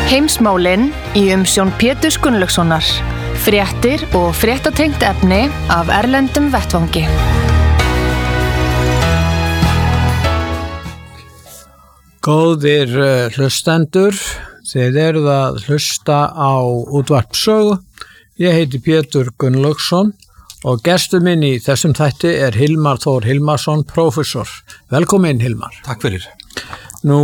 Heimsmálin í umsjón Péturs Gunnlaugssonar. Fréttir og fréttatengt efni af erlendum vettvangi. Góðir hlustendur, þið eruð að hlusta á útvarp Sögu. Ég heiti Pétur Gunnlaugsson og gestur minn í þessum þætti er Hilmar Þór Hilmarsson, prófessor. Velkomin, Hilmar. Takk fyrir. Nú,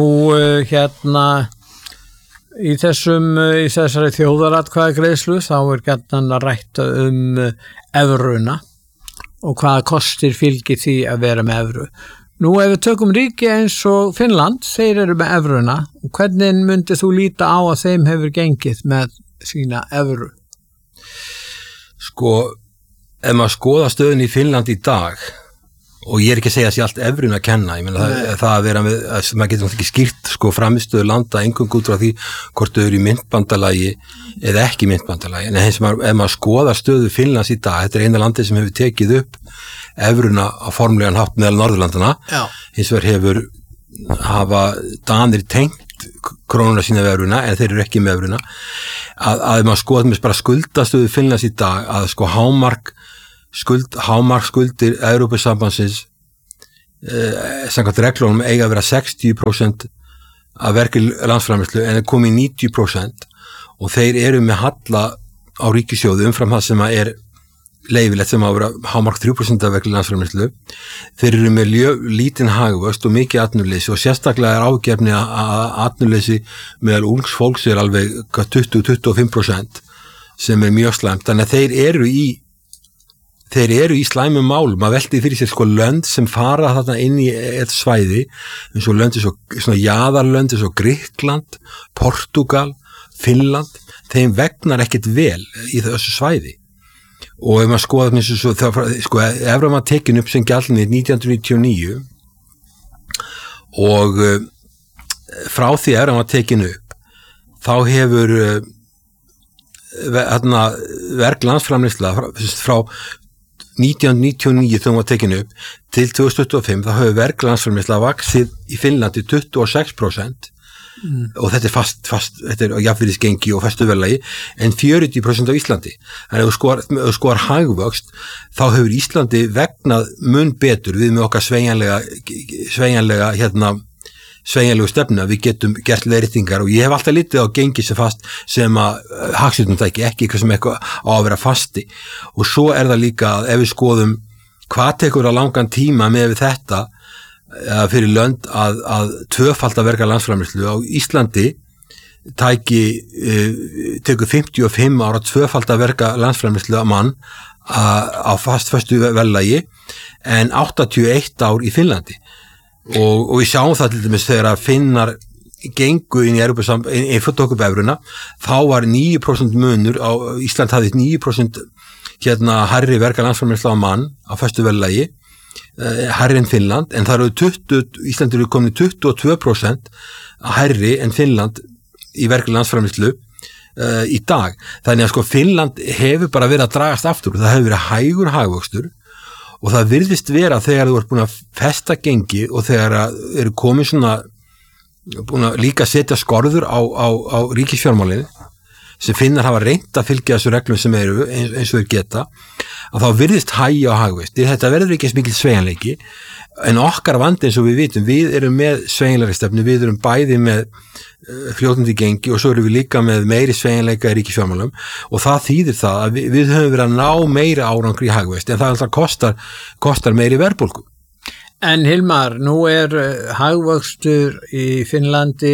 í þessari þjóðaratkvæðagreiðslu þá er gjarnan að rætta evruna og hvaða kostir fylgir því að vera með evru. Nú, ef við tökum ríki eins og Finnland, þeir eru með evruna. Hvernig myndi þú líta á að þeim hefur gengið með sína evru? Sko, ef maður skoða stöðun í Finnland í dag, og ég er ekki að segja að sé allt evrun að kenna, ég meina það að vera með, maður getur náttúrulega ekki skýrt framistöðu landa eingöngu út frá því hvort þau eru í myntbandalagi eða ekki myntbandalagi, en ef maður skoða stöðu Finnlands í dag, þetta er eina landið sem hefur tekið upp evruna á formlegan hátt meðal Norðurlandana, hins vegar hafa Danir tengt krónuna sína við evruna, en þeir eru ekki með evruna, að maður skoða með bara skuldastöðu Finnlands í dag, að sko hámarkskuldir Evrópusambandsins samkvæmt reglunum eiga að vera 60% af vergri landsframleiðslu en er komið 90% og þeir eru með halla á ríkissjóði umfram það sem er leyfilegt sem að vera hámark 3% af vergri landsframleiðslu. Þeir eru með lítinn hagvöxt og mikið atvinnuleysi og sérstaklega er ágefni að atvinnuleysi meðal ungs fólks er alveg 20-25% sem er mjög slæmt, þannig að þeir eru í slæmum málum. Maður velti fyrir sér sko lönd sem fara þarna inn í eitt svæði, eins og lönd svona jaðarlönd eins og Grikkland, Portúgal, Finnland, þeim vegnar ekkert vel í þessu svæði. Og ef maður skoða eins og sko, evran var tekin upp sem gjaldmiðill 1999 og frá því evran var tekin upp, þá hefur verg landsframleiðsla frá 1999 þegar hún var tekin upp til 2025 þá hefur verg landsframleiðsla vaxið í Finnlandi 26% og þetta er fast þetta er jafnvirðisgengi og festu verðlagi en 40% á Íslandi. Þannig ef þú skoðar hagvöxt þá hefur Íslandi vegnað mun betur við með okkar sveigjanlegu stefnu að við getum gert leiðréttingar og ég hef alltaf litið á gengi sem fast sem að hagstjórnartæki ekki eitthvað sem eitthvað á að vera fasti og svo er það líka að ef við skoðum hvað tekur á langan tíma með við þetta fyrir lönd að tvöfalda verga landsframleiðslu á Íslandi tekur 55 ára tvöfalda verga landsframleiðslu að mann á föstu verðlagi en 81 ár í Finnlandi og við sjáum það til dæmis þegar að Finnar gengu inn í evruna þá var 9% munur á Ísland hafði 9% hærri verga landsframleiðslu á mann á föstu verðlagi hærri en Finnland en það eru Ísland eru komin 22% hærri en Finnland í verga landsframleiðslu í dag. Þannig að sko Finnland hefur bara verið að dragast aftur og það hefur verið hægur hagvöxtur og það virðist vera þegar þú ert búin að festa gengi og þegar eru komin svona búin að líka setja skorður á ríkisfjármálin sem Finnar hafa reynt að fylgja þessu reglum sem eru eins og þeir geta að þá virðist hægja á hagvöxt. Þetta verður ekki eins mikil sveigjanleiki en okkar vandi eins og við vitum, við erum með sveigjanlegri stefnu, við erum bæði með fljótandi gengi og svo erum við líka með meiri sveigjanleika í ríkisfjármálum og það þýðir það að við höfum verið að ná meiri árangri í hagvöxt en það alltaf kostar meiri verðbólgu. En Hilmar, nú er hagvöxtur í Finnlandi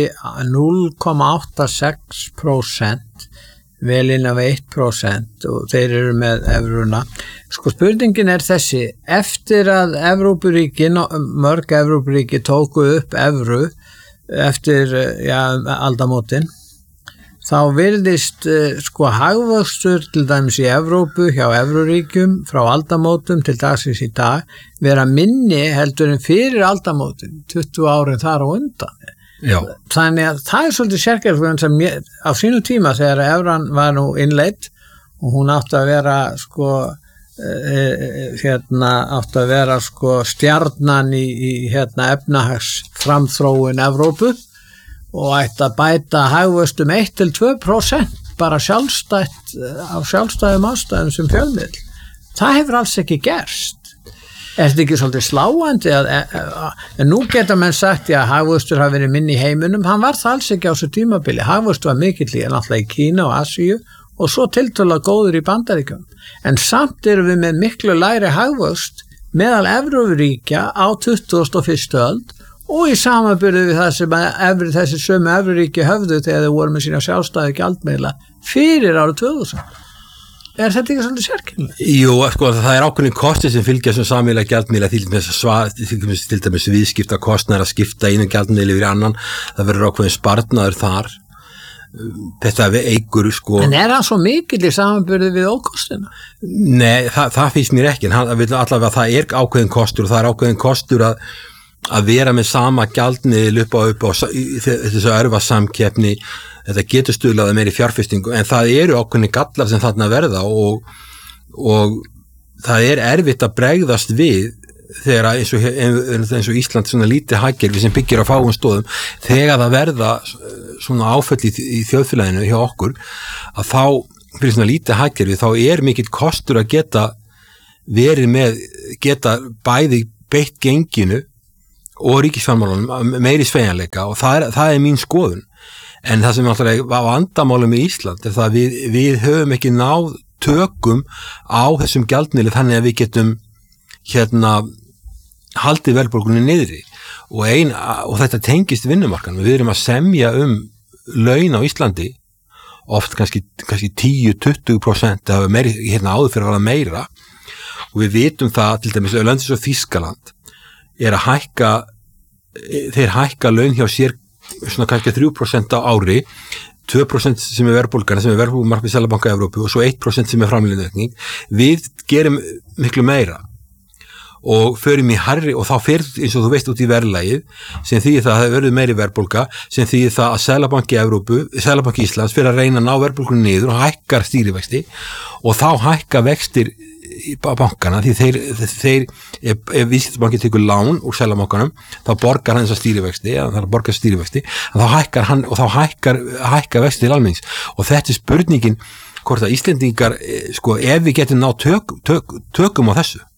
0,86%, vel inn af 1% og þeir eru með evruna. Sko spurningin er þessi, eftir að mörg Evrópuríki tóku upp evru eftir aldamótin, þá virðist sko hagvöxtur til dæmis í Evrópu hjá evruríkjum frá aldamótum til dagsins í dag vera minni heldur en fyrir aldamótin 20 árin þar á undan. Já. Þannig að það svolítið sérkjærlega sem á sínu tíma þegar evran var nú innleidd og hún átti að vera stjarnan í efnahagsframþróun Evrópu og ætti að bæta hagvöxt 1-2% bara sjálfstætt af sjálfstæðum ástæðum sem fjölmiðl. Það hefur alls ekki gerst. Er þetta ekki svolítið sláandi en nú geta menn sagt að hagvöxtur hafi verið minni í heiminum, hann var það alls ekki á þessu tímabili. Hagvöxtur var mikill náttúrulega í Kína og Asíu og svo tiltölulega góður í Bandaríkjum. En samt erum við með miklu lægri hagvöxt meðal Evrópuríkja á 21. öld og í samanburði við það sem þessi sömu Evrópuríki höfðu þegar þau voru með sína sjálfstæðu gjaldmiðla fyrir árið 2000. Er þetta ekki svolítið sérkennilegt? Jú, sko, það er ákveðin kosti sem fylgja sem sameiginlega gjaldmiðla, til dæmis viðskipta kostnaðar að skipta einu gjaldmiðli yfir annan, það verður ákveðin sparnaður þar. Þetta eigur sko. En er hann svo mikill í samanburði við ókostina? Nei, það finnst mér ekki, en allavega það er ákveðin kostur og það er ákveðin kostur að vera með sama gjaldmiðil upp á þessu örfa samkeppni. Þetta getur stuðlað meiri fjárfestingu, en það eru ákveðin gallar sem þarna verða og það er erfitt að bregðast við þegar eins og Ísland svona lítið hagkerfi sem byggir á fáum stóðum, þegar það verða svona áföll í þjóðfélaginu hjá okkur, að þá fyrir svona lítið hagkerfi þá er mikill kostur að geta bæði beitt genginu og ríkisfjármálunum meiri sveigjanleika, og það er mín skoðun. En það sem náttúrulega var vandamálum í Ísland er það að við höfum ekki náð tökum á þessum gjaldmiðli þannig að við getum haldið verðbólgunni niðri og þetta tengist vinnumarkanum. Við erum að semja laun á Íslandi oft kannski 10-20%, það var meiri áður fyrir að vera meira, og við vitum það til dæmis að löndis og Þýskaland er að þeir hækka laun hjá sér svona kannski 3% á ári, 2% sem er verðbólgan, sem er verðbólgumarkmið Seðlabanka Evrópu og svo 1% sem er framleiðniaukning. Við gerum miklu meira og förum í hærri, og þá fer eins og þú veist út í verðlagið, sem þýðir það að það verður meiri verðbólga, sem þýðir það að Seðlabanki Íslands fyrir að reyna að ná verðbólgunni niður og hækkar stýrivexti, og þá hækka vextir í bankana, því ef Viðskiptabanki tekur lán úr Seðlabankanum, þá borgar hann þessa stýrivexti, en þá hækkar hann og þá hækkar vexti til almennings, og þetta er spurningin hvort að Íslendingar, sko, ef við getum ná tökum á þessu.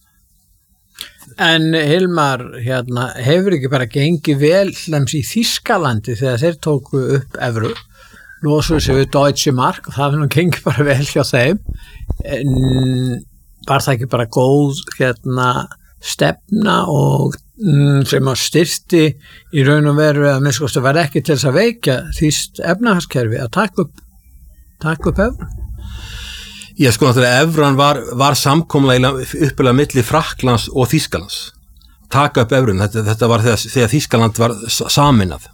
En Hilmar, hefur ekki bara gengið vel í Þýskalandi þegar þeir tóku upp evru, losuðu sig við Deutsche Mark, og það gengið bara vel hjá þeim. Var það ekki bara góð stefna og sem að styrkti í raun og veru að minnst var ekki til þess að veikja þýskt efnahagskerfi að taka upp evru? Já, sko, náttúrulega evran var samkomlega uppilega milli Frakklands og Þýskalands. Taka upp evrun, þetta var þegar Þýskaland var sameinað.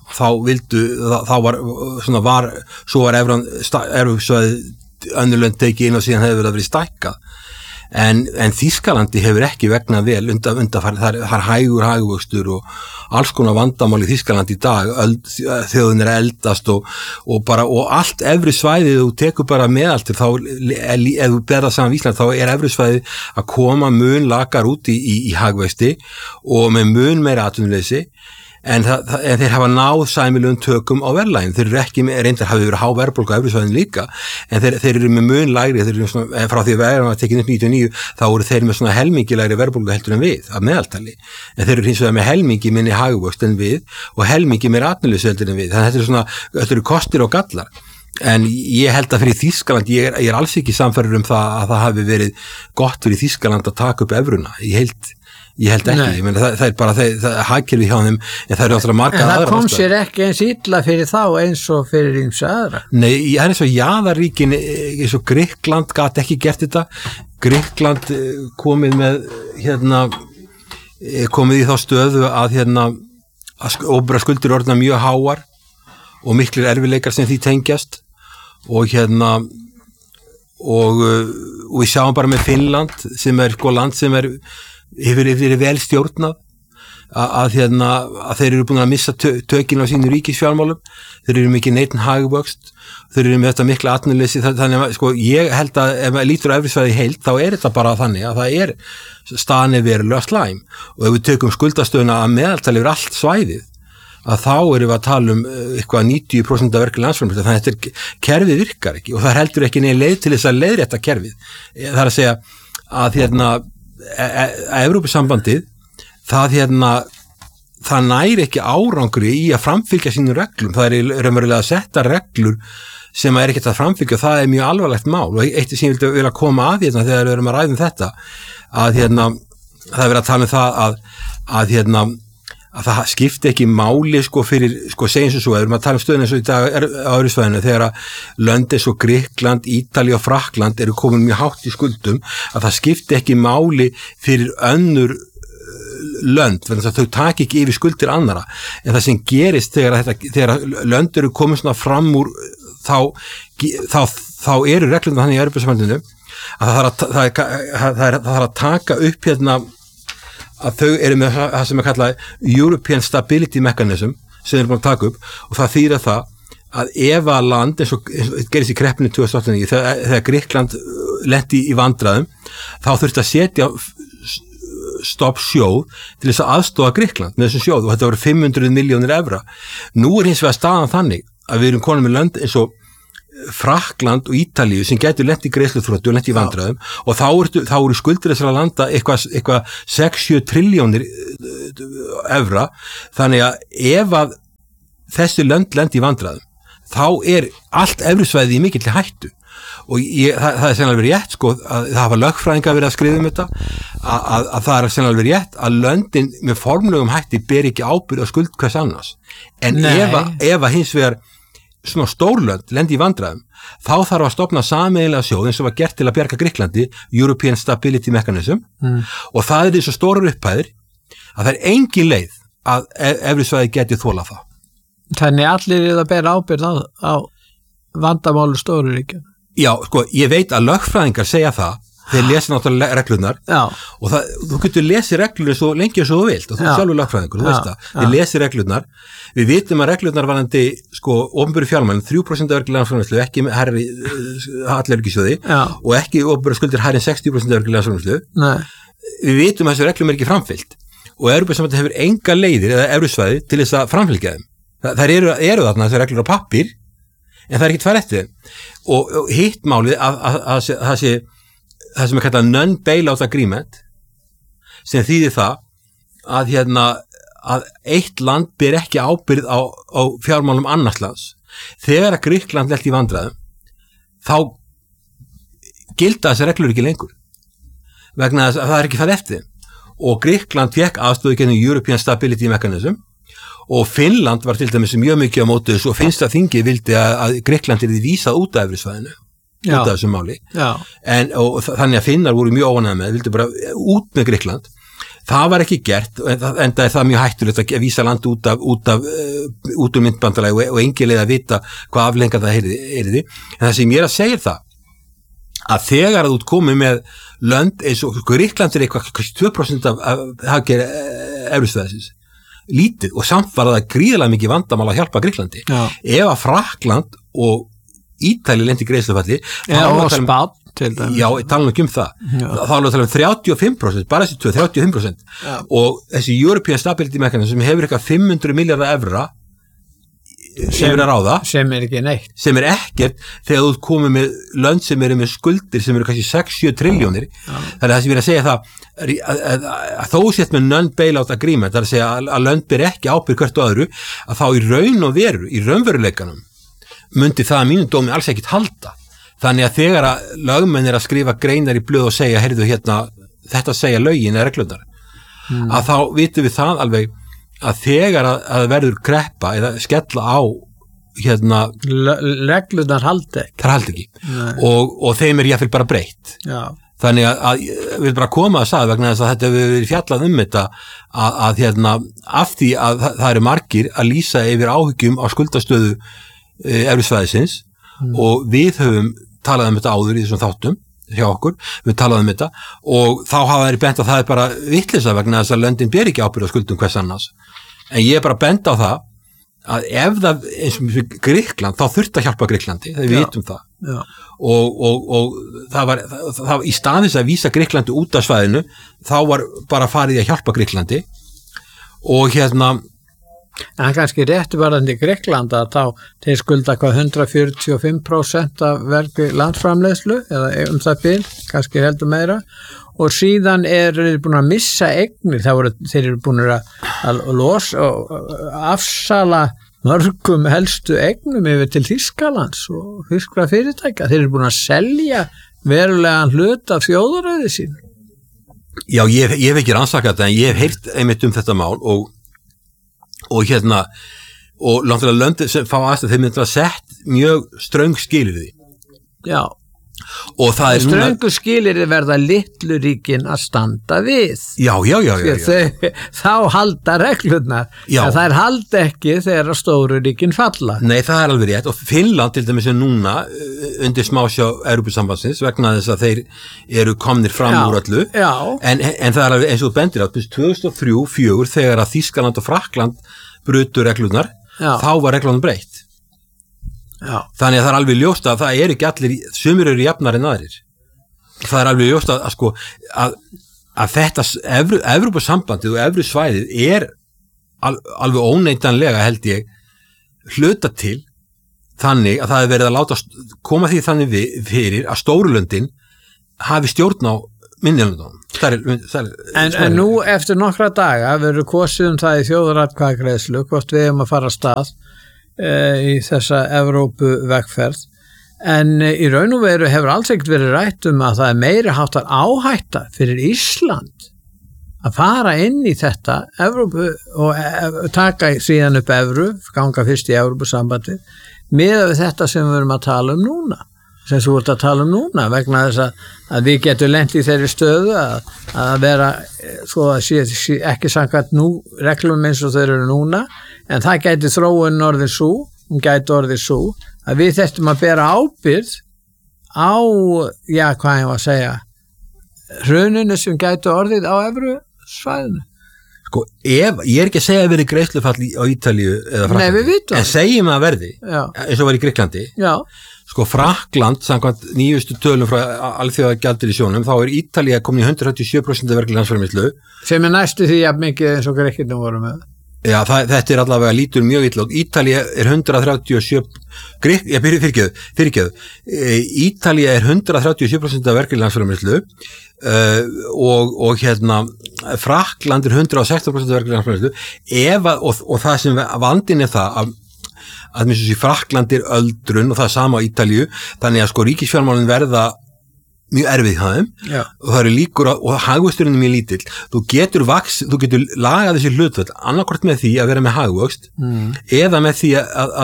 Svo var evran önnurlönd tekið inn og síðan hefur verið stækkað. En Þýskalandi hefur ekki vegnað vel undanfarið, það er hægur hagvöxtur og alls konar vandamál í Þýskalandi í dag, þjóðin er eldast og allt efri svæðið, þú tekur bara meðaltir, þá ef þú berðar saman Ísland, þá er efri svæðið að koma mun lakar út í hagvexti og með mun meira atvinnuleysi, en þeir hafa náð sæmilegum tökum á verðlaginu. Þeir eru ekki með, reyndar hafi verið há verðbólga á efrisvæðinu líka, en þeir eru með mun lægri, þeir eru svona, frá því að verðan var tekinn upp 99, þá voru þeir með svona helmingi lægri verðbólga heldur en við, af meðaltali. En þeir eru hins vegar með helmingi minni hagvöxt en við og helmingi meira atvinnuleysi heldur en við. Þannig að þetta eru kostir og gallar. En ég held að fyrir Þýskaland, ég er alls ekki samferður það að það hafi verið gott fyrir Þýskaland að taka upp evruna. Ég held ekki, ég meina það er bara hagkerfi hjá þeim, en það eru alltaf margar aðrar. En það kom sér ekki eins illa fyrir þá eins og fyrir ýmsa aðra. Nei, það er eins og jaðarríkin, eins og Grikkland gat ekki gert þetta. Grikkland komið í þá stöðu að opinberar skuldir orðna mjög háar og miklir erfiðleikar sem því tengjast, og við sjáum bara með Finnland sem er land sem hefur verið vel stjórnað, að þeir eru búin að missa tökin á sínu ríkisfjármálum, þeir eru mikið neitt hagvöxt, þeir eru með þetta mikla atvinnuleysi, þannig að sko, ég held að ef maður lítur á efrisvæði heild, þá er þetta bara þannig að það er staðan verulega slæm, og ef við tökum skuldastöðuna að meðaltali yfir allt svæðið, að þá erum við að tala eitthvað 90% af verkefni landsframleiðslu, þannig að þetta kerfið virkar ekki og það er heldur ekki neina leið til þess að leiðrétta kerfið. Það er að segja að Evrópusambandið það næri ekki árangri í að framfylgja sínum reglum. Það er raunverulega að setja reglur sem er ekkert að framfylgja og það er mjög alvarlegt mál og eitt sem ég vilja koma að þegar við erum að ræða þetta að það er verið að tala það að það skipti ekki máli fyrir segjum svo, við erum að tala stöðuna eins og í dag á Evrusvæðinu þegar að lönd eins og Grikkland, Ítalía og Frakkland eru komin mjög hátt í skuldum að það skipti ekki máli fyrir önnur lönd, þannig að þau taki ekki yfir skuldir annara, en það sem gerist þegar lönd eru komin svona fram úr þá eru reglum þannig í Evrópusambandinu að það þarf að taka upp að þau eru með það sem er kallað European Stability Mechanism sem þeir eru búin að taka upp og það þýðir að ef að land eins og gerist í kreppunni 2008 þegar Grikkland lenti í vandræðum þá þurfti að setja stopp sjóð til þess að aðstofa Grikkland með þessum sjóð og þetta voru 500 milljónir evra. Nú er hins vegar staðan þannig að við erum konum með lönd eins og Frakkland og Ítalíu sem getur lent í greiðsluþroti og lent í vandræðum og þá eru skuldir þessara landa eitthvað 6-7 trilljónir evra, þannig að ef að þessi lönd lent í vandræðum þá er allt Evrusvæði í mikilli hættu og það er sennilega verið rétt að það hafa lögfræðingar verið að skrifa þetta að það er sennilega verið rétt að löndin með formlegum hætti ber ekki ábyrgð á skuld hvers annars en ef að hins vegar svona stórlönd lendi í vandræðum þá þarf að stofna sameiginlega sjóð eins og var gert til að bjarga Grikklandi European Stability Mechanism og það er eins og stórar upphæðir að það er engin leið að Evrusvæði geti þolað það. Þannig allir eru að bera ábyrgð á vandamálu stóru ríkjum. Já, ég veit að lögfræðingar segja það þeir lesi náttúrulega reglurnar og þú getur lesið reglur svo lengi og svo þú vilt og þú sjálfur lögfræðingur, þú veist það þeir lesið reglurnar, við vitum að reglurnar varandi opinberu fjármálum 3% af verkefni landsframleiðslu, ekki hærri hallærisjóði og ekki opinberu skuldir hærri en 60% af verkefni landsframleiðslu. Við vitum að þessu reglum er ekki framfylgt og Evrópusambandið hefur enga leiðir eða Evrusvæði til þess að framfylgja þeim. Þær eru þarna þessu reglur á pappír en það er ekkert farið eftir þeim og hitt málið að það sem er kallað non-bailout agreement sem þýðir það að eitt land ber ekki ábyrgð á fjármálum annars lands. Þegar að Grikkland lenti í vandræðum þá gilda þessi reglur ekki lengur vegna þess að það er ekki farið eftir þeim og Grikkland fékk aðstoð genið European Stability Mechanism og Finnland var til dæmis mjög mikið á móti þessu og finnst að þingið vildi að Grikkland yrði vísað út af Evrusvæðinu út af þessu máli og þannig að Finnar voru mjög óánægðir með vildi bara út með Grikkland. Það var ekki gert en það er það mjög hættulegt að vísa land út úr myntbandalagi og engin leið að vita hvað aflenga það yrði en það sem ég er að segja það að þegar þú komið með lönd eins og Grikkland er eitthvað 2% af hagkerfi Evrusvæðisins lítið og samt var það gríðarlega mikið vandamál að hjálpa Grikklandi. Ef að Frakkland og Ítalía lendi í greiðslufalli og Spán til dæmis. Já, ég tala nú ekki það. Þá er það 35%, bara þessi 35% og þessi European Stability Mechanism sem hefur eitthvað 500 miljardar evra sem er að ráða sem er ekki neitt sem er ekkert þegar þú komið með lönd sem eru með skuldir sem eru kannski 6-7 trilljónir þannig að það sem ég er að segja að þó sett með non-bailout agreement það er að segja að lönd ber ekki ábyrgð hvert og öðru að þá í raun og veru í raunveruleikanum myndi það að mínum dómi alls ekkit halda þannig að þegar að lögmenn er að skrifa greinar í blöð og segja heyrðu þetta segja lögin eða reglurnar að þá vitum við það alveg að þegar að verður kreppa eða skella á reglurnar haldi ekki og þeim er jáfnvel bara breytt þannig að við bara koma að sagða vegna þess að þetta hefur verið fjallað þetta af því að það eru margir að lýsa yfir áhyggjum á skuldastöðu Evrusvæðisins og við höfum talað þetta áður í þessum þáttum hjá okkur, við talaðum þetta og þá hafa þeir bent að það er bara vitleysa vegna þess að löndin ber ekki ábyrgð á skuldum hvers annars en ég er bara bent á það að ef það eins og Grikkland þá þurfti að hjálpa Grikklandi, þegar við vitum það og það var í staðins að vísa Grikklandi út af svæðinu þá var bara farið að hjálpa Grikklandi og En kannski réttu varðandi Grikkland að þá þeir skulda hvað 145% af vergi landsframleiðslu eða það bil, kannski heldur meira og síðan eru þeir búin að missa eignir, þeir eru búin að losa og afsala mörgum helstu eignum yfir til Þýskalands og þýskra fyrirtækja. Þeir eru búin að selja verulegan hlut af þjóðaræði sín. Já, ég hef ekki rannsakað þetta en ég hef heyrt einmitt þetta mál og náttúrulega löndin sem fá aðstæð þeir mynda að sett mjög ströng skilyrði. Já. Og það er ströngu skilyrði verða litlu ríkin að standa við. Já. Þá halda reglurnar. En þær halda ekki þegar stóru ríkin falla. Nei, það er alveg rétt og Finnland til dæmis er núna undir smásjá Evrópusambandsins vegna þess að þeir eru komnir fram úr öllu. Já. En það er alveg eins og bendir á 2003-2004 þegar að Þýskaland og Frakkland brutu reglurnar, þá var reglunum breytt. Já. Þannig að það er alveg ljóst að það er ekki allir, sumir eru jafnar en aðrir. Það er alveg ljóst að þetta Evrópusambandið og Evrusvæðið er alveg óneitanlega held ég hluta til þannig að það er verið að láta koma því þannig fyrir að stórulöndin hafi stjórn á minnilöndunum. En nú eftir nokkra daga verður kosið það í þjóðaratkvæðagreiðslu hvort við að fara af stað í þessa Evrópu vegferð en í raun og veru hefur alls ekkert verið rætt að það er meiri háttar áhætta fyrir Ísland að fara inn í þetta Evrópu og taka síðan upp evru, ganga fyrst í Evrópusambandi miðað við þetta sem við erum að tala núna sem þú ert að tala núna vegna þess að við getum lent í þeirri stöðu að vera svo að sé ekki samkvæmt nú reglum eins og þeir eru núna en það gæti þróun orðið svo að við þurftum að bera ábyrgð á, hvað ég var að segja hruninu sem gæti orðið á Evrusvæðinu. Sko, ég er ekki að segja að verði greiðslufall á Ítalíu eða Fraklandi. Nei, við vitum. En segjum að verði, eins og var í Grikklandi. Já. Sko, Frakkland, samkvæmt nýjustu tölum frá Alþjóðagjaldeyrissjóðnum, þá er Ítalía komin í 137% af vergri landsframleiðslu. Sem næstu því jafn mikið eins og Grikkirnir voru með. Já, þetta er allavega lítur mjög illa. Ítalía er 137, fyrirgjöðu. Ítalía er 137% af vergri landsframleiðslu og Frakkland er 160% af vergri landsframleiðslu og það sem vandinn er það að minnst þessi Frakkland er öldrun og það er sama á Ítalíu, þannig að sko ríkisfjármálin verða mjög erfið hæðum og það eru líkur og hagvöxturinn er mjög lítill. Þú getur lagað þessi hlutföll annarkvort með því að vera með hagvöxt eða með því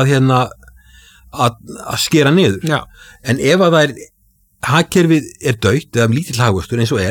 að skera niður. Já. En ef að það er hagkerfið er dautt eða lítill hagvöxtur eins og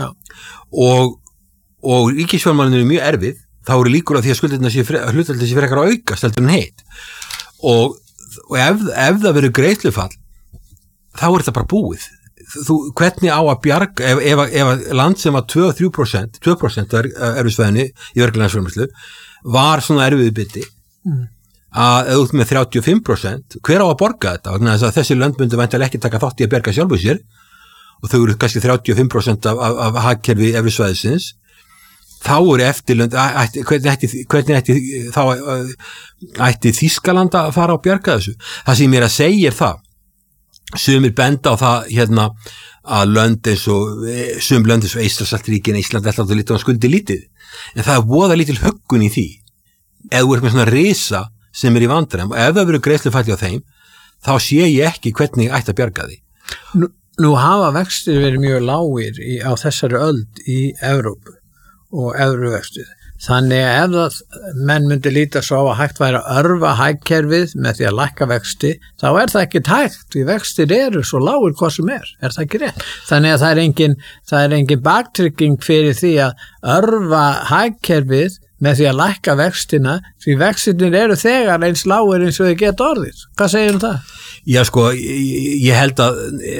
og ríkisfjármálin eru mjög erfið, þá eru líkur að því að hlutföllin sé frekar að auka steltur en heitt og ef það verður greiðslufall þá er þetta bara búið. Hvernig á að bjarga ef land sem var 2% af Evrusvæðinu í vergri landsframleiðslu var svona erfiðu biti að eða út með 35%, hver á að borga þetta? Vegna þess að þessi lönd myndu væntanlega ekki taka þátt í að berga sjálfu sér og þau eru kannski 35% af hagkerfi Evrusvæðisins. Þá eru eftirlönd, hvernig ætti Þýskaland að fara að bjarga þessu? Það sem ég er að segja er það sumir benda á það að lönd eins og Eystrasaltsríkin, Ísland, Lettland og Litáen skuldi lítið, en það er voða lítil höggun í því ef þú ert með svona risa sem er í vandræðum og ef það verður greiðslufalli á þeim þá sé ég ekki hvernig ætti að bjarga því. Nú hafa vextir verið mjög lágir á þessari öld í Evrópu og evruvextir. Þannig að ef menn myndi líta svo á að hægt væri að örva hagkerfið með því að lækka vexti, þá er það ekki hægt, því vextir eru svo lágir hvað sem er það ekki rétt? Þannig að það er engin baktrygging fyrir því að örva hagkerfið með því að lækka vextina, því vextinir eru þegar eins lágir eins og þau geta orðið. Hvað segir það? Já, sko, ég held að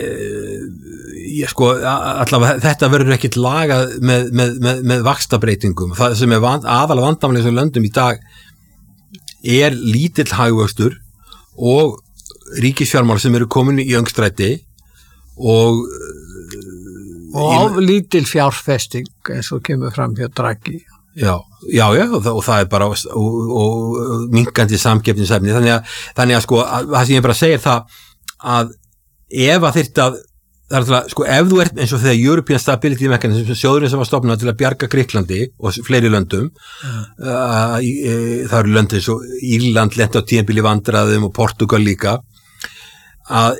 allavega þetta verður ekkit lagað með vaxtabreitingum. Það sem er aðalega vandamlega í þessum löndum í dag er lítill hagvöxtur og ríkisfjármál sem eru komin í öngstræti og lítill fjárfesting eins og kemur fram hjá Draghi. Já, Já, og það bara og minkandi samkeppnisefni þannig að sko, það sem ég bara segir það að ef að þyrfti að það er alltaf, sko, ef þú ert eins og þegar European Stability Mechanism, sjóðurinn sem var stofnað til að bjarga Grikklandi og fleiri löndum það eru lönd eins og Írland lenti á tímabili vandræðum og Portugal líka að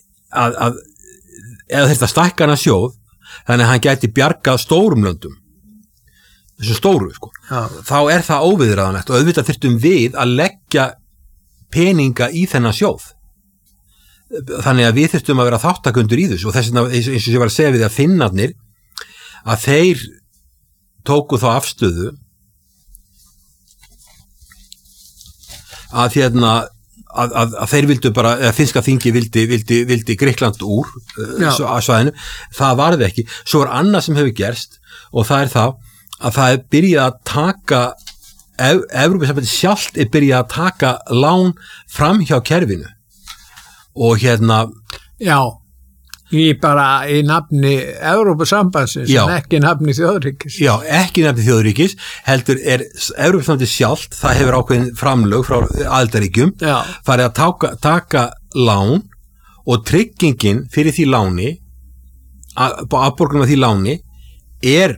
eða þetta stækka hana sjóð þannig að hann gæti bjargað stórum löndum þessum stóru, sko þá er það óviðráðanlegt og auðvitað þyrftum við að leggja peninga í þennan sjóð þannig að við þurftum að vera þáttakundur í þessu og þess vegna eins og ég var að segja við að Finnarnir að þeir tóku þá afstöðu að þeir vildu bara, eða finnska þingi vildi Grikkland úr svæðinu, það varði ekki svo var annað sem hefur gerst og það er það að það er byrjað að taka Evrópusambandið sjálft er byrjað að taka lán fram hjá kerfinu og Já, í nafni Evrópusambandsins en ekki nafni þjóðríkis. Já, ekki nafni þjóðríkis, heldur er Evrópusambandið sjálft, það hefur ákveðin framlög frá aðildarríkjum, farið að taka lán og tryggingin fyrir því láni, afborgunum af því láni, er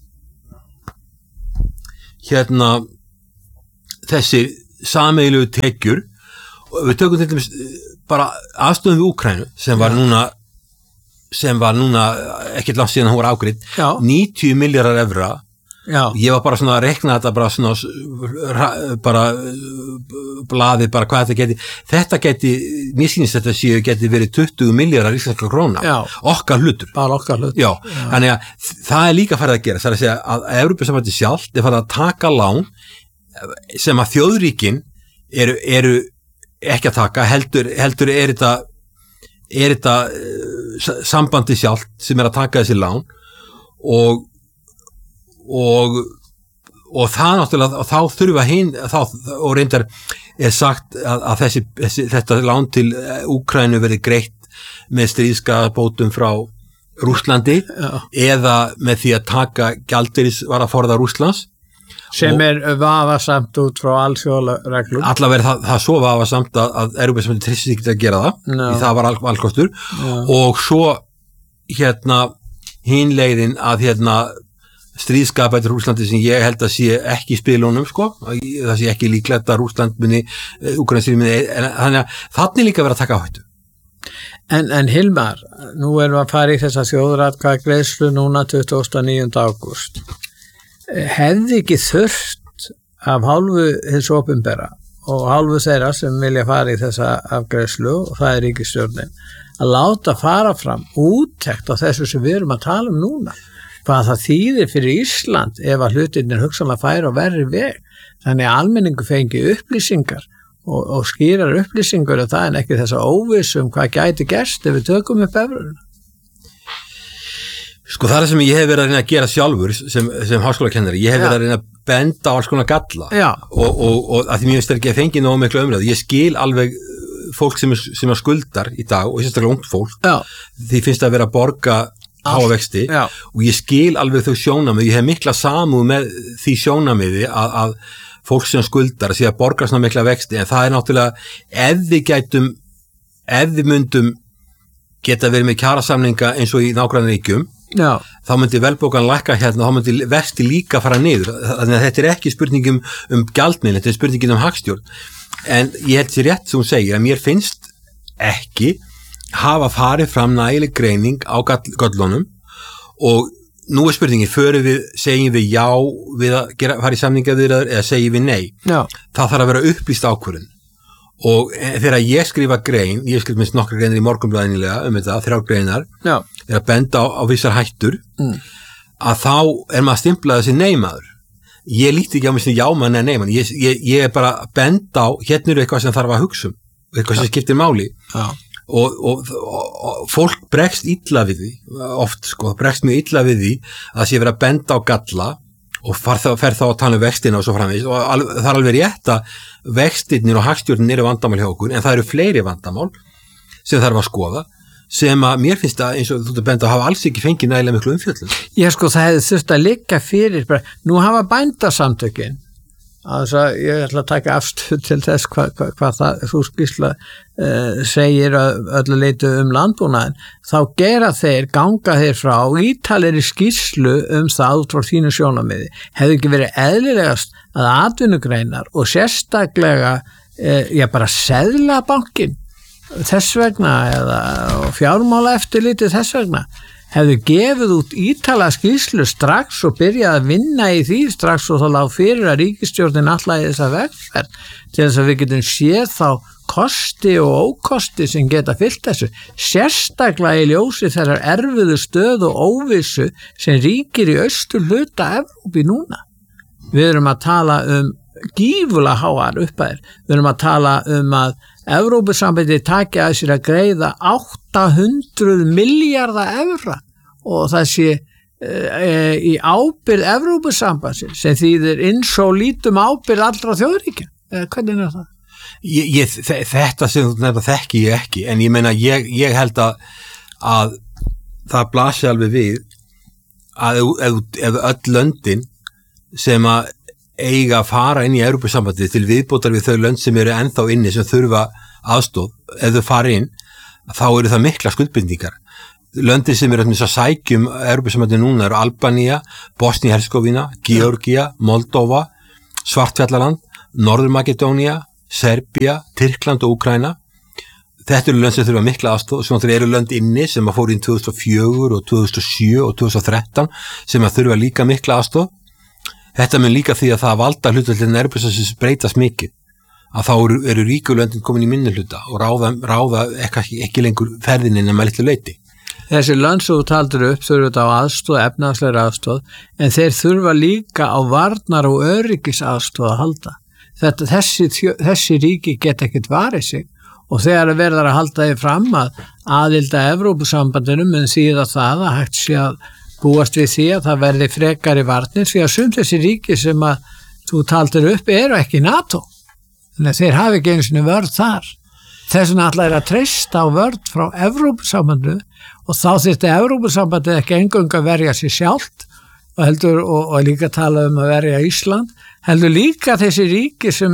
þessi sameiginlegu tekjur og við tökum til dæmis bara aðstöðum við Úkraínu sem var núna ekkert langt síðan hún var afgreidd 90 milljarðar evra ég var bara svona að rekna þetta bara svona bara blaði bara hvað þetta geti mér sýnist þetta geti verið 20 milljarðar íslenskra króna okkar hlutur þannig að það er líka farið að gera það er að segja að Evrópusambandið sjálft er farið að taka lán sem að þjóðríkin eru ekki að taka, heldur er þetta sambandi sjálft sem er að taka þessi lán og það náttúrulega og þá þurfa og reyndar er sagt að þetta lán til Úkraínu verði greitt með stríðskaðabótum frá Rússlandi eða með því að taka gjaldeyrisvaraforða Rússlands sem er vafasamt út frá alþjóðareglum. Allavega það svo vafasamt að Evrópusambandið treysti ekki að gera það það var valkostur og svo hin leiðin að stríðskapætur Rússlandi sem ég held að sé ekki í spilunum það sé ekki líklegt að Rússland þannig að þannig líka verið að taka áhættu. En Hilmar, nú erum við að fara í þessa þjóðaratkvæðagreiðslu núna 29. ágúst. Hefði ekki þurft af hálfu hins opinbera og hálfu þeirra sem vilja fara í þessa afgreiðslu og það er ríkisstjórnin að láta fara fram úttekt á þessu sem við erum að tala núna hvað það þýðir fyrir Ísland ef að hlutirnir hugsanlega færa á verri veg þannig að almenningu fengi upplýsingar og skýrar upplýsingar og það er ekki þessa óvissu hvað gæti gerst ef við tökum upp evruna. Það er sem ég hef verið að reyna að gera sjálfur sem háskólakennari, ég hef verið að reyna að benda á alls konar galla og að því mér finnst ekki að fengi nógu miklu umræðu, ég skil alveg fólk sem er skuldar í dag og sérstaklega ungt fólk, því finnst að vera að borga hávexti og ég skil alveg þau sjónamið, ég hef mikla samúð með því sjónamiði að fólk sem skuldar að sé að borga svona mikla vexti en það er náttúrulega ef við myndum geta verið með kjarasamninga eins og í nágrannaríkjum þá myndi velbókan lækka þá myndi vexti líka fara niður þannig að þetta er ekki spurningum gjaldmiðil, þetta er spurningin hagstjórn en ég held sér rétt sem hún segir að mér finnst ekki hafa farið fram nægileg greining á göllunum og nú er spurningin, segjum við já við að fara í samningaviðræður eða segjum við nei það þarf að vera upplýst ákvörðun og þegar ég skrifa grein, ég skrif minnst nokkra greinir í Morgunblaðinilega þetta, 3 greinar er að benda á vissar hættur að þá er maður stimplað þessi neymaður ég líti ekki á mig sem jámann eða neymann ég er bara að benda á hérna er eitthvað sem þarf að hugsa eitthvað sem skiptir máli og fólk bregst illa við því oft bregst mjög illa við því að sé vera að benda á galla og fer þá að tala vextina og svo framvegis og það er alveg rétt að vextirnir og hagstjórnin eru vandamál hjá okkur en það eru fleiri vandamál sem þarf að skoða sem að mér finnst að eins og þú benda að hafa alls ekki fengið nægilega miklu umfjöllun. Já, sko, það hefði þurft að liggja fyrir, bara, nú hafa bændasamtökin, ég ætla að taka afstöð til þess hvað það, þú skýrsla segir öllu leyti landbúnaðinn, þá ganga þeir frá ítalegri skýrslu það út frá þínu sjónarmiði. Hefði ekki verið eðlilegast að atvinnugreinar og sérstaklega, bara Seðlabankinn þess vegna eða fjármála eftirlitið þess vegna hefðu gefið út ítalega skýrslu strax og byrjað að vinna í því strax og þá lág fyrir að ríkisstjórnin ætlaði þessa vegferð til þess að við getum séð þá kosti og ókosti sem geta fyllt þessu, sérstaklega í ljósi þeirrar erfiðu stöð og óvissu sem ríkir í austurhluta Evrópu núna. Við erum að tala gífulega háar upphæðir, við erum að tala að Evrópusambandið taki að sér að greiða 800 milljarða evra og það sé í ábyrgð Evrópusambandsins sem þýðir eins og lítum ábyrgð allra þjóðríkja. Hvernig það? Þetta sem þú nefna þekki ég ekki, en ég meina ég held að það blasi alveg við að ef öll löndin sem að eiga að fara inn í Evrópusambandið til viðbótar við þau lönd sem eru ennþá inni sem þurfa aðstoð, ef þau fara inn þá eru það mikla skuldbindningar. Löndin sem eru að sækjum Evrópusambandið núna eru Albanía, Bosnia-Hercegovina, Georgia, Moldova, Svartfjallaland, Norður-Makedónía, Serbía, Tyrkland og Úkraína. Þetta eru lönd sem þurfa mikla aðstoð, svo eru lönd inni sem að fóru inn 2004 og 2007 og 2013 sem að þurfa líka mikla aðstoð. Þetta mun líka því að það valda hlutfallin Evrópusambandsins breytast mikið, að þá eru ríkulöndin komin í minnihluta og ráða ekki lengur ferðinni nema litlu leyti. Þessi lönd sem þú taldir upp þurfa á aðstoð, efnahagslegri aðstoð, en þeir þurfa líka á varnar og öryggisaðstoð að halda. Þessi ríki geta ekkert varið sig og þegar verður að halda því fram að aðild að Evrópusambandinu mun þýða það að hægt sé að búast við því að það verði frekari varnir því að sum þessi ríki sem að þú taldir upp eru ekki NATO. Þannig að þeir hafi ekki einu sinni vörð þar. Þess vegna ætlaði að treysta á vörð frá Evrópusambandinu og þá þyrfti Evrópusambandið ekki eingöngu að verja sig sjálft og líka tala að verja Ísland, heldur líka þessi ríki sem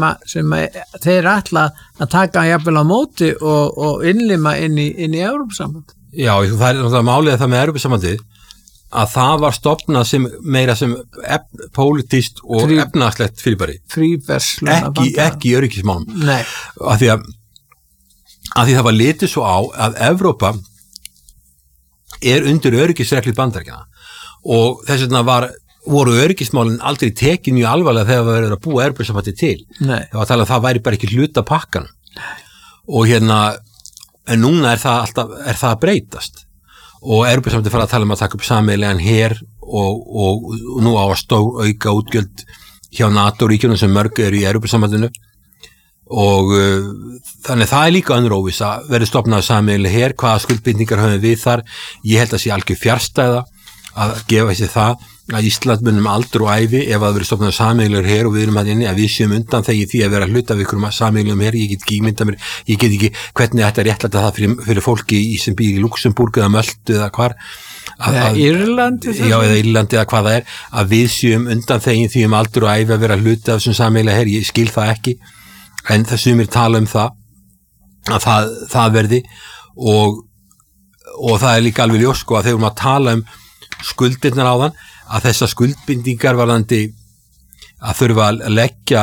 þeir ætla að taka jafnvel á móti og innlima inn í Evrópusambandið. Já, það er náttúrulega málið það með Evrópusambandið að það var stofnað sem meira sem pólitískt og efnahagslegt fyrirbæri. Ekki öryggismálum. Nei. Af því það var litið svo á að Evrópa undir öryggisreglur Bandaríkjanna og þess vegna voru öryggismálin aldrei tekin mjög alvarlega þegar það verið að búa Evrópusambandið til. Nei. Það var talað að það væri bara ekki hluta pakkan. Og en núna er það að breytast. Og Evrópusambandið fara að tala að taka upp sameiginlegan her og nú á að auka útgjöld hjá NATO-ríkjunum sem mörg eru í Evrópusambandinu og þannig það er líka önnur óvissa, verður stofnað sameiginleg her, hvaða skuldbindningar höfum við þar. Ég held að sé algjör fjarstæða að gefa þessi það að Ísland munum aldur og ævi ef að verður stofnað sameiginlegur her og við erum að inni að við séum undan þegi því að vera hluta af ykkur sameiginlegum her. Ég get ekki ímynda mér, ég get ekki hvernig þetta er réttlæta það fyrir fólki sem býr í Luxemburg eða Möltu eða hvar Írlandi eða Írlandi eða hvað það er að við séum undan þegi því aldur og ævi að vera hluta af þessum sameiginlega her. Ég skil það ekki en það sumir tala það að það verði og það er líka alveg ljós sko að þegar maður tala skuldirnar á þann að þessar skuldbindingar varðandi að þurfa að leggja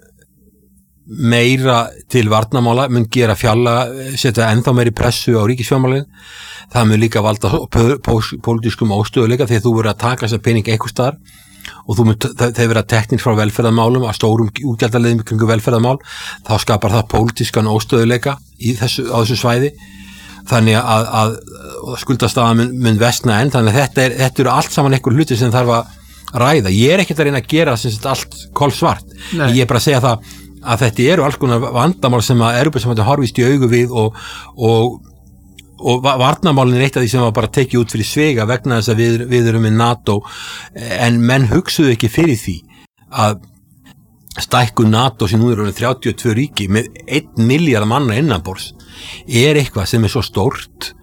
meira til varnarmála mun gera setja ennþá meiri pressu á ríkisfjármálin. Það mun líka valda pólitískum óstöðuleika þegar þú verður að taka þessar peninga einhvers staðar og þeir verða teknir frá velferðarmálum að stórum útgjaldaleðum kringu velferðarmál, þá skapar það pólitískan óstöðuleika á þessu svæði. Þannig að skuldastaðan mun versna enn, þannig að þetta eru allt saman einhver hluti sem þarf að ræða. Ég er ekkert að reyna að gera allt kolsvart. Ég er bara að segja það að þetta eru alls konar vandamál sem að Evrópusambandið horfist í augu við og varnarmálin er eitt af því sem var bara tekið út fyrir svega vegna þess að við erum með NATO en menn hugsuðu ekki fyrir því að stækkun NATO sem nú eru 32 ríki með 1 milljarð manna innanborðs er eitthvað sem er svo stórt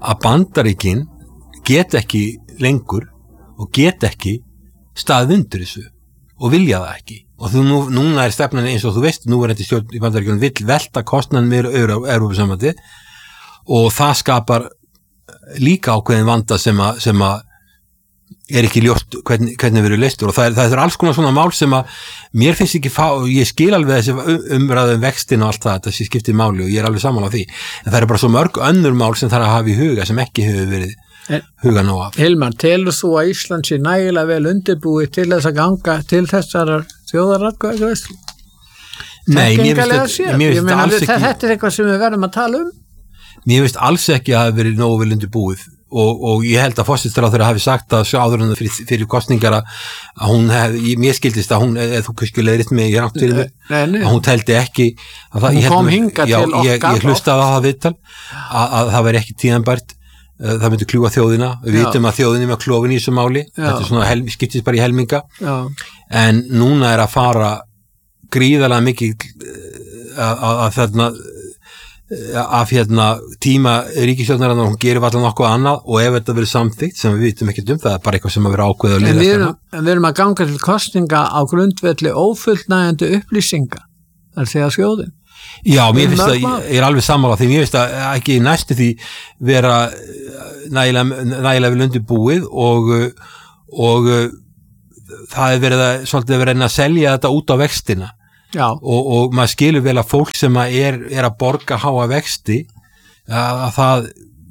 að Bandaríkin get ekki lengur og get ekki staðið undir þessu og vilja það ekki. Og núna stefnan eins og þú veist, nú þetta stjórn í Bandaríkjunum vill velta kostnaðinn með Evrópusambandið og það skapar líka ákveðin vanda sem að er ekki ljóst hvernig verður leystur og það er alls konar svona mál sem að mér finnst ekki ég skil alveg þessi umræðu vextin og allt það, þessi skiptir máli og ég er alveg sammála því, en það er bara svo mörg önnur mál sem þarf að hafa í huga sem ekki hefur verið huga nóg af. Hilmar, telur þú að Ísland sé nægilega vel undirbúið til þess að ganga til þessar þjóðaratkvæðagreiðslu? Nei, mér finnst alls ekki. Þetta er eitthvað sem við verðum að tala um? Mér finnst alls ekki að hafa verið nógu vel undirbúið og ég held að forsætisráðherra hafi sagt að áður en fyrir kosningar að hún mér skildist að hún, eða þú kannski leiðir með ég rátt fyrir mig, að hún teldi ekki að það, hún kom hingað til okkar ég hlustaði á það viðtal að það væri ekki tíðanbært, það myndi kljúga þjóðina, við vitum að þjóðin með klofin í þessu máli, þetta er svona skiptist bara í helminga, en núna er að fara gríðarlega mikið að þarna af tíma ríkisstjórnarinnar hún gerir allan nokkuð annað og ef þetta verður samþykkt sem við vitum ekkert það er bara eitthvað sem að vera ákveð að leiða en við erum að ganga til kosninga á grundvelli ófullnægjandi upplýsinga þar þegar þjóðin Já, mér finnst það, ég er alveg sammála því mér finnst það ekki næstu því vera nægilega vel undirbúið og það er svolítið verið að selja þetta út á vextina og maður skilur vel að fólk sem er að borga háa vexti að það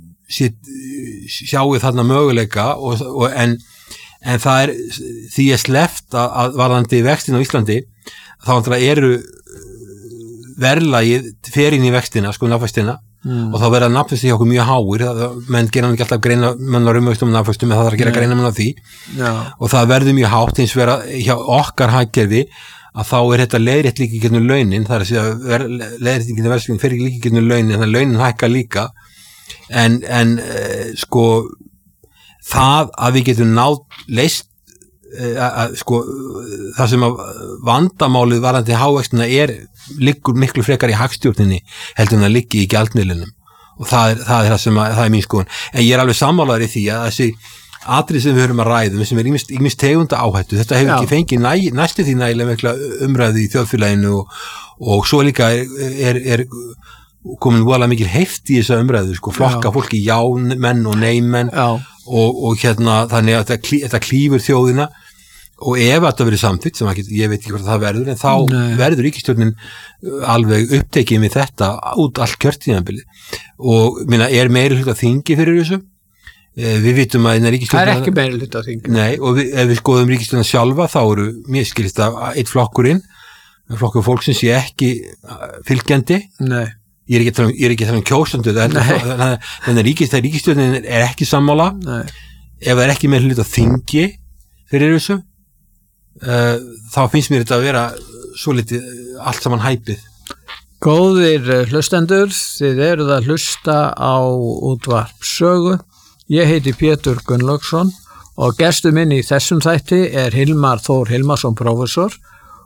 sjáu þarna möguleika en það er því sleppt að varðandi vextin á Íslandi þá eru verðlagið fer inn í vextina, sko nafnvextina og þá verða nafnvexti hjá okkur mjög háir menn gera ekki alltaf greina mennar umvöxtum nafnvextum en það þarf að gera greina menn á því og það verður mjög hátt eins vera hjá okkar hagkerfi að þá er þetta leiðrétt líka í gegnum launin, það er að segja leiðréttingin í verðsvíðin fer ekki líka í gegnum launin, þannig að launin hækka líka en sko það að við getum leyst sko það sem að vandamálið varðandi hávextina liggur miklu frekar í hagstjórninni heldur en að liggi í gjaldmiðlunum og það er það sem það er mín skoðun en ég er alveg sammálaður í því að þessi atrið sem við höfum að ræðum sem er ýmist tegunda áhættu þetta hefur ekki fengið næstu því nægilega mikla umræðu í þjóðfélaginu og svo líka er komin voðalega mikil heift í þessa umræðu sko, flokka fólki já-menn og nei-menn og þannig að þetta klífur þjóðina og ef þetta verið samþykkt sem ég veit ekki hvort það verður en þá verður ríkisstjórnin alveg upptekið með þetta út allt kjörtíðanbilið og er meiri hluta þingi fyrir þessu við vitum að það er ekki meiri hluta þingi nei og ef við skoðum ríkisstjórnina sjálfa þá eru mér skilist að eitt flokkur fólksins sé ekki fylgjandi nei ég er ekki þannig kjósandu þannig að ríkisstjórnin er ekki sammála ef það er ekki meiri hluta þingi fyrir þessu þá finnst mér þetta að vera svo litið allt saman hæpið Góðir hlustendur þið eruð að hlusta á útvarp sögu Ég heiti Pétur Gunnlaugsson og gestur minn í þessum þætti er Hilmar Þór Hilmarsson prófessor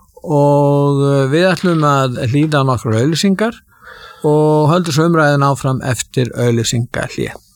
og við ætlum að hlýða nokkrar auglýsingar og höldum svo umræðin áfram eftir auglýsingahlé.